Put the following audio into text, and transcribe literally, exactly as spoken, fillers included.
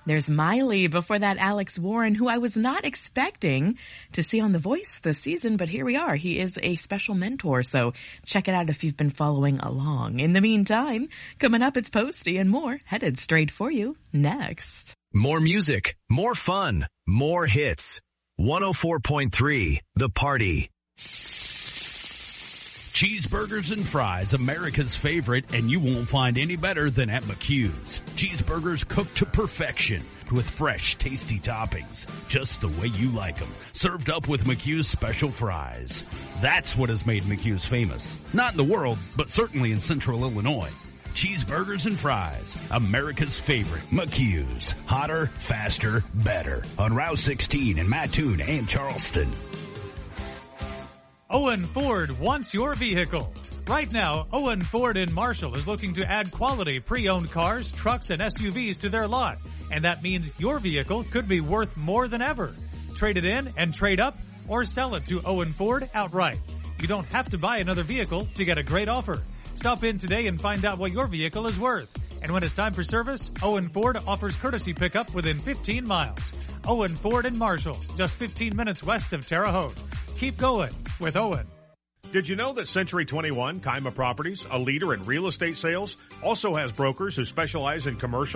There's Miley before that, Alex Warren, who I was not expecting to see on The Voice this season, but here we are. He is a special mentor, so check it out if you've been following along. In the meantime, coming up, it's Posty and more headed straight for you next. More music, more fun, more hits. one oh four point three, The Party. Cheeseburgers and fries, America's favorite, and you won't find any better than at McHugh's. Cheeseburgers cooked to perfection with fresh, tasty toppings, just the way you like them. Served up with McHugh's special fries. That's what has made McHugh's famous. Not in the world, but certainly in Central Illinois. Cheeseburgers and fries, America's favorite, McHugh's. Hotter, faster, better. On Route sixteen in Mattoon and Charleston. Owen Ford wants your vehicle. Right now, Owen Ford in Marshall is looking to add quality pre-owned cars, trucks, and S U Vs to their lot. And that means your vehicle could be worth more than ever. Trade it in and trade up or sell it to Owen Ford outright. You don't have to buy another vehicle to get a great offer. Stop in today and find out what your vehicle is worth. And when it's time for service, Owen Ford offers courtesy pickup within fifteen miles. Owen Ford in Marshall, just fifteen minutes west of Terre Haute. Keep going with Owen. Did you know that Century twenty-one, Kaima Properties, a leader in real estate sales, also has brokers who specialize in commercial